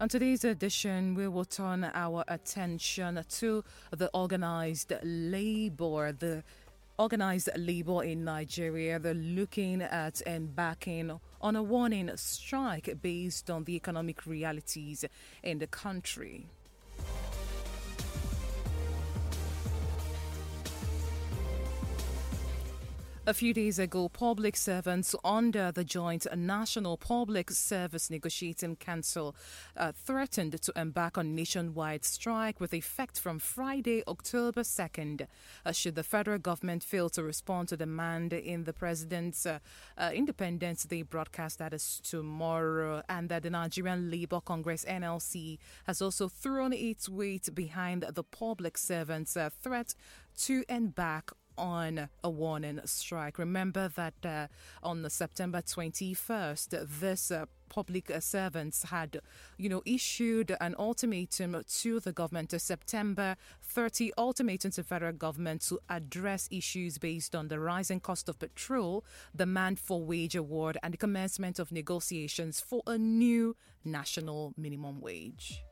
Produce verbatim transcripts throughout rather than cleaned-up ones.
On today's edition, we will turn our attention to the organized labor, the organized labor in Nigeria. They're looking at embarking on a warning strike based on the economic realities in the country. A few days ago, public servants under the Joint National Public Service Negotiating Council uh, threatened to embark on nationwide strike with effect from Friday, October second, uh, should the federal government fail to respond to demand in the president's uh, uh, Independence Day broadcast, that is tomorrow, and that the Nigerian Labour Congress N L C has also thrown its weight behind the public servants' uh, threat to embark on a warning strike. Remember that uh, on the September twenty-first, this uh, public uh, servants had, you know, issued an ultimatum to the government, a September thirtieth ultimatum to federal government to address issues based on the rising cost of petrol, demand for wage award, and the commencement of negotiations for a new national minimum wage.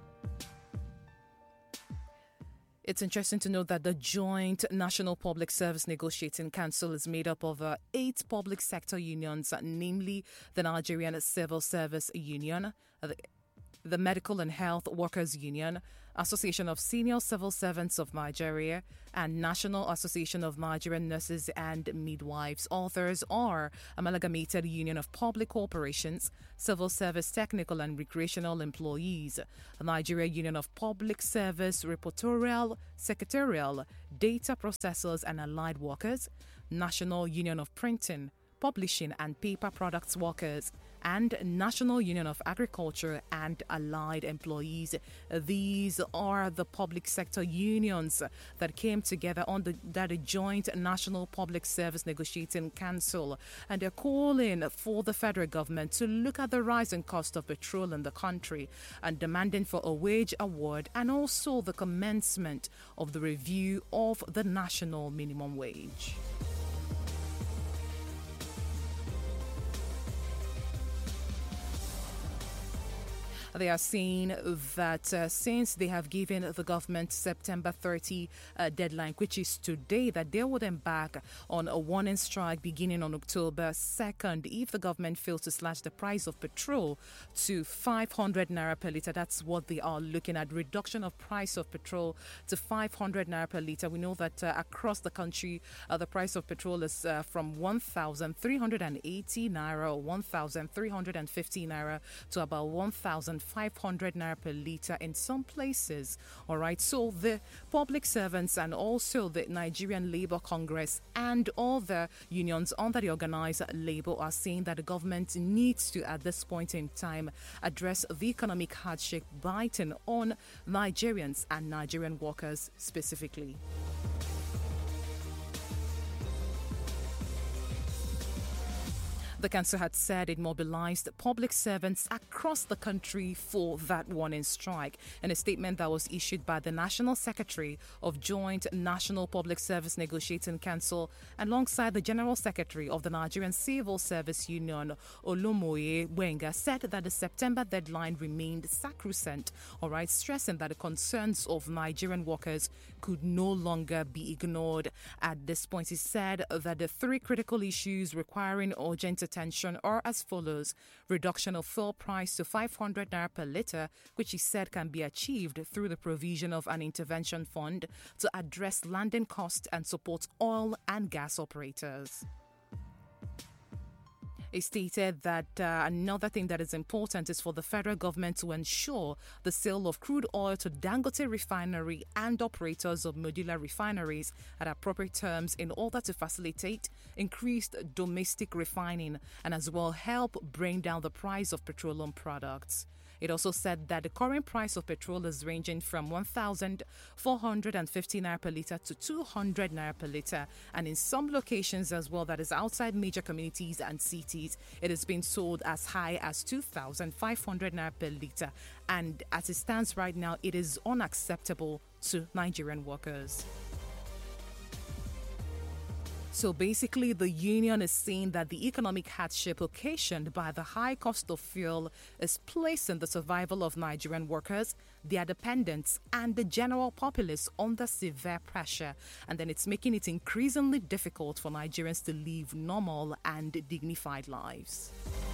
It's interesting to note that the Joint National Public Service Negotiating Council is made up of uh, eight public sector unions, namely the Nigerian Civil Service Union, uh, the the Medical and Health Workers Union, Association of Senior Civil Servants of Nigeria, and National Association of Nigerian Nurses and Midwives. Authors are Amalgamated Union of Public Corporations, Civil Service Technical and Recreational Employees, Nigeria Union of Public Service Reportorial, Secretarial, Data Processors and Allied Workers, National Union of Printing, Publishing and Paper Products Workers, and National Union of Agriculture and Allied Employees. These are the public sector unions that came together on the, that Joint National Public Service Negotiating Council, and they're calling for the federal government to look at the rising cost of petrol in the country and demanding for a wage award and also the commencement of the review of the national minimum wage. They are saying that uh, since they have given the government September thirtieth uh, deadline, which is today, that they would embark on a warning strike beginning on October second if the government fails to slash the price of petrol to five hundred naira per litre. That's what they are looking at. Reduction of price of petrol to five hundred naira per litre. We know that uh, across the country, uh, the price of petrol is uh, from one thousand three hundred eighty naira or one thousand three hundred fifty naira to about one thousand five hundred naira per litre in some places. All right. So the public servants and also the Nigerian Labour Congress and all the unions under the organized labor are saying that the government needs to, at this point in time, address the economic hardship biting on Nigerians and Nigerian workers specifically. The council had said it mobilized public servants across the country for that warning strike. In a statement that was issued by the National Secretary of Joint National Public Service Negotiating Council alongside the General Secretary of the Nigerian Civil Service Union, Olomoye Wenga, said that the September deadline remained sacrosanct, all right, stressing that the concerns of Nigerian workers could no longer be ignored. At this point, he said that the three critical issues requiring urgent attention are as follows: reduction of fuel price to five hundred naira per litre, which he said can be achieved through the provision of an intervention fund to address landing costs and support oil and gas operators. He stated that uh, another thing that is important is for the federal government to ensure the sale of crude oil to Dangote Refinery and operators of modular refineries at appropriate terms in order to facilitate increased domestic refining and as well help bring down the price of petroleum products. It also said that the current price of petrol is ranging from one thousand four hundred fifty naira per litre to two hundred naira per litre, and in some locations as well, that is outside major communities and cities, it is being sold as high as two thousand five hundred naira per litre, and as it stands right now, it is unacceptable to Nigerian workers. So basically, the union is saying that the economic hardship occasioned by the high cost of fuel is placing the survival of Nigerian workers, their dependents, and the general populace under severe pressure. And then it's making it increasingly difficult for Nigerians to live normal and dignified lives.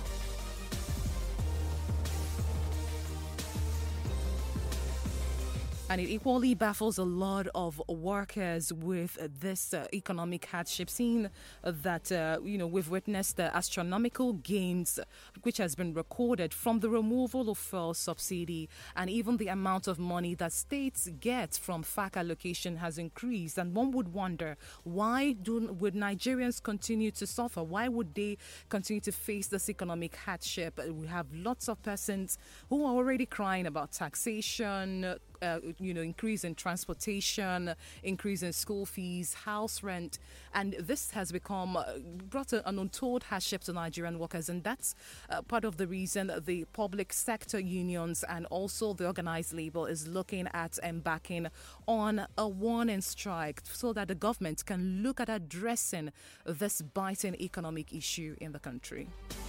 And it equally baffles a lot of workers with this uh, economic hardship, seeing that, uh, you know, we've witnessed the astronomical gains which has been recorded from the removal of fuel subsidy, and even the amount of money that states get from F A C allocation has increased. And one would wonder, why do, would Nigerians continue to suffer? Why would they continue to face this economic hardship? We have lots of persons who are already crying about taxation, Uh, you know, increase in transportation, increase in school fees, house rent, and this has become uh, brought a, an untold hardship to Nigerian workers, and that's uh, part of the reason the public sector unions and also the organized labor is looking at embarking on a warning strike so that the government can look at addressing this biting economic issue in the country.